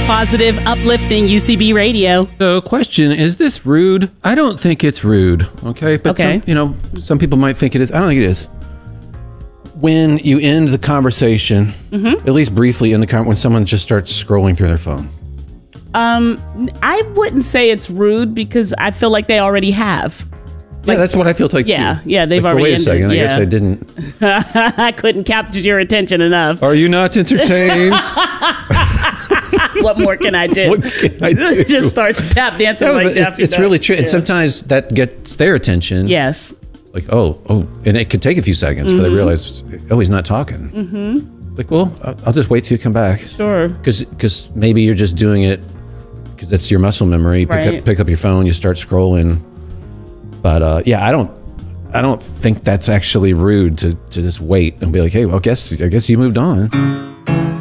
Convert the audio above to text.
Positive, uplifting UCB radio. So, question, is this rude? I don't think it's rude, okay? But Okay. some people might think it is. I don't think it is. When you end the conversation, at least briefly when someone just starts scrolling through their phone. I wouldn't say it's rude because I feel like they already have. Yeah, that's what I feel like. Yeah, too. yeah, they've already Wait a ended, second, I yeah. guess I didn't. I couldn't capture your attention enough. Are you not entertained? What more can I do? What can I do? Just starts tap dancing No, like but Daffy it's Duck. really true. Yeah. And sometimes that gets their attention. Yes. Like, oh, and it could take a few seconds before they realize, he's not talking. Mm-hmm. Like, well, I'll just wait till you come back. Sure. Because maybe you're just doing it because it's your muscle memory. Right. Pick up your phone, you start scrolling. But yeah, I don't think that's actually rude to just wait and be like, hey, well, I guess you moved on.